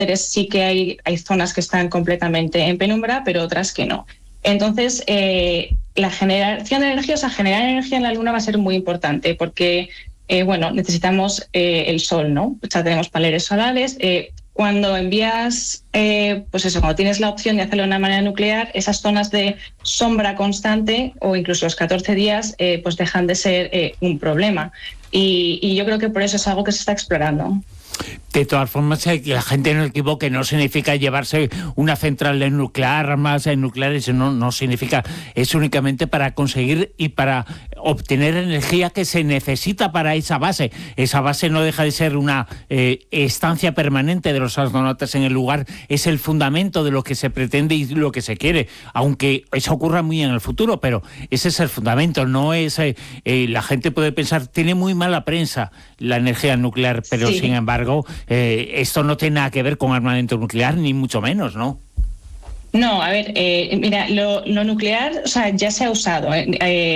sí que hay zonas que están completamente en penumbra, pero otras que no. Entonces, la generación de energía, o sea, generar energía en la Luna va a ser muy importante porque, necesitamos el sol, ¿no? O sea, tenemos paneles solares. Cuando envías, cuando tienes la opción de hacerlo de una manera nuclear, esas zonas de sombra constante o incluso los 14 días, pues dejan de ser un problema. Y yo creo que por eso es algo que se está explorando. De todas formas, que la gente no equivoque, no significa llevarse una central nuclear, armas nucleares, no significa, es únicamente para conseguir y para obtener energía que se necesita para esa base. Esa base no deja de ser una estancia permanente de los astronautas en el lugar, es el fundamento de lo que se pretende y lo que se quiere, aunque eso ocurra muy en el futuro, pero ese es el fundamento, no es... la gente puede pensar, tiene muy mala prensa la energía nuclear, pero sí. Sin embargo, esto no tiene nada que ver con armamento nuclear, ni mucho menos, ¿no? No, a ver, mira, lo nuclear, o sea, ya se ha usado. En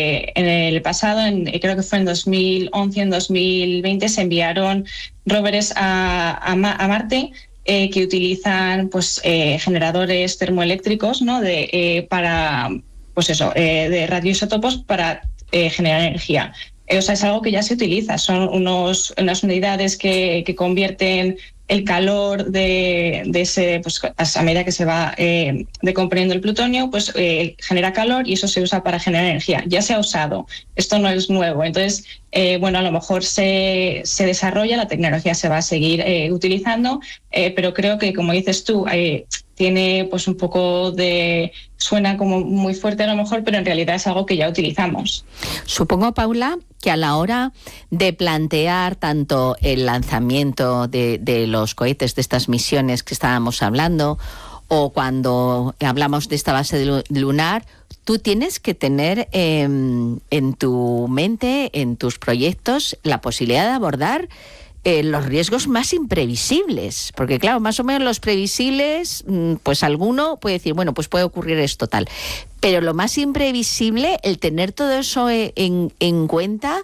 el pasado, creo que fue en 2011, en 2020, se enviaron rovers a Marte que utilizan, pues, generadores termoeléctricos, ¿no? Para, pues eso, de radioisótopos para generar energía. O sea, es algo que ya se utiliza. Son unas unidades que convierten el calor de ese, pues a medida que se va decomponiendo el plutonio, pues genera calor y eso se usa para generar energía. Ya se ha usado. Esto no es nuevo. Entonces, a lo mejor se desarrolla, la tecnología se va a seguir utilizando, pero creo que, como dices tú, tiene pues un poco de... Suena como muy fuerte a lo mejor, pero en realidad es algo que ya utilizamos. Supongo, Paula, que a la hora de plantear tanto el lanzamiento de los cohetes, de estas misiones que estábamos hablando, o cuando hablamos de esta base lunar, tú tienes que tener en tu mente, en tus proyectos, la posibilidad de abordar los riesgos más imprevisibles, porque claro, más o menos los previsibles, pues alguno puede decir, bueno, pues puede ocurrir esto tal, pero lo más imprevisible, el tener todo eso en cuenta,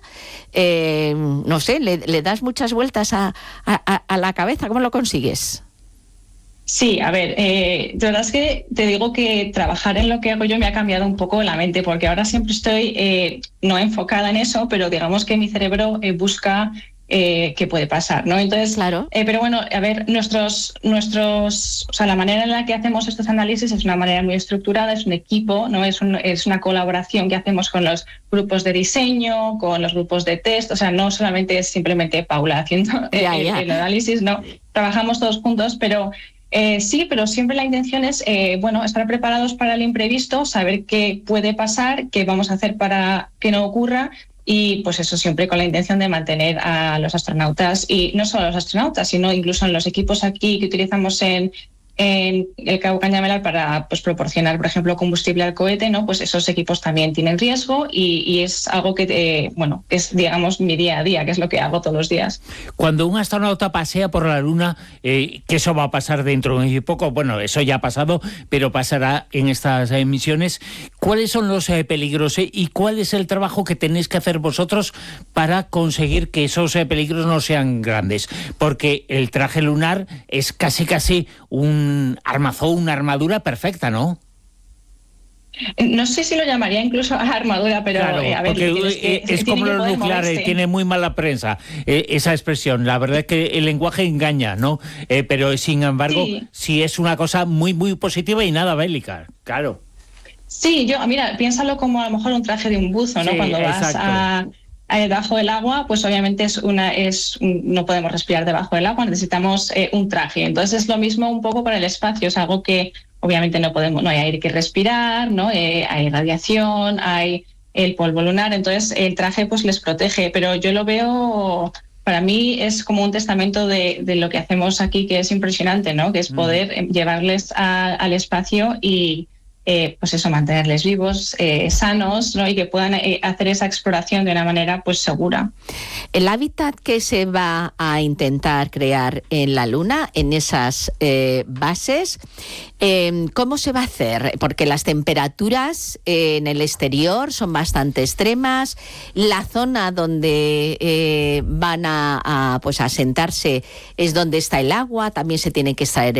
no sé, le das muchas vueltas a la cabeza. ¿Cómo lo consigues? Sí, a ver, de verdad es que te digo que trabajar en lo que hago yo me ha cambiado un poco la mente, porque ahora siempre estoy no enfocada en eso, pero digamos que mi cerebro busca qué puede pasar, ¿no? Entonces, claro. Pero bueno, a ver, o sea, la manera en la que hacemos estos análisis es una manera muy estructurada, es un equipo, ¿no? Es una colaboración que hacemos con los grupos de diseño, con los grupos de test, o sea, no solamente es simplemente Paula haciendo el análisis, no, trabajamos todos juntos, pero sí, pero siempre la intención es, estar preparados para el imprevisto, saber qué puede pasar, qué vamos a hacer para que no ocurra. Y pues eso siempre con la intención de mantener a los astronautas, y no solo a los astronautas, sino incluso en los equipos aquí que utilizamos en el Cabo Cañaveral para pues proporcionar, por ejemplo, combustible al cohete, ¿no? Pues esos equipos también tienen riesgo y es algo que, es, digamos, mi día a día, que es lo que hago todos los días. Cuando un astronauta pasea por la Luna, que eso va a pasar dentro de muy poco, bueno, eso ya ha pasado, pero pasará en estas misiones, ¿cuáles son los peligros y cuál es el trabajo que tenéis que hacer vosotros para conseguir que esos peligros no sean grandes? Porque el traje lunar es casi un armazón, una armadura perfecta, ¿no? No sé si lo llamaría incluso armadura, pero claro, a ver, porque es como los nucleares, tiene muy mala prensa esa expresión. La verdad es que el lenguaje engaña, ¿no? Pero sin embargo, sí es una cosa muy, muy positiva y nada bélica, claro. Sí, mira, piénsalo como a lo mejor un traje de un buzo, ¿no? Sí, cuando vas debajo del agua, pues obviamente no podemos respirar debajo del agua, necesitamos un traje. Entonces es lo mismo un poco para el espacio, es algo que obviamente no hay aire que respirar, ¿no? Hay radiación, hay el polvo lunar, entonces el traje pues les protege, pero yo lo veo, para mí es como un testamento de lo que hacemos aquí, que es impresionante, ¿no? Que es poder llevarles al espacio y pues eso, mantenerles vivos, sanos, ¿no? Y que puedan hacer esa exploración de una manera pues segura. El hábitat que se va a intentar crear en la Luna, en esas bases, ¿cómo se va a hacer? Porque las temperaturas en el exterior son bastante extremas, la zona donde van a sentarse es donde está el agua, también se tiene que extraer